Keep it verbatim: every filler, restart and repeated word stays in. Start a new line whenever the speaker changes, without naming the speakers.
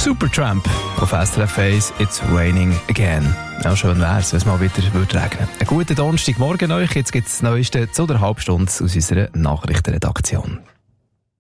Supertramp auf S R F eins, It's Raining Again. Ja, schön wär's, wenn es mal wieder regnen würde. Einen guten Donnerstagmorgen euch. Jetzt gibt es das Neueste zu der Halbstunde aus unserer Nachrichtenredaktion.